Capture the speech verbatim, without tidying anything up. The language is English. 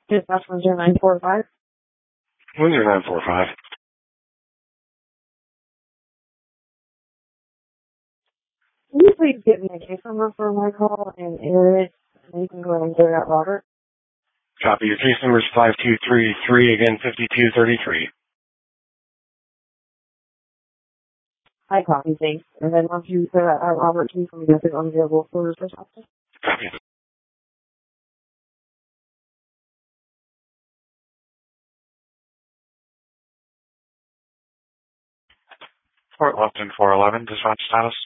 Dispatch one zero nine four five. one zero nine four five. Can you please give me a case number for my call and enter it, and you can go ahead and get it out, Robert? Copy. Your case number is five two three three, again, fifty-two thirty-three. I copy, thanks. And then once you clear that out, Robert, can you tell me if it's unavailable for resource officer? Copy. Fort Lupton four eleven, dispatch status.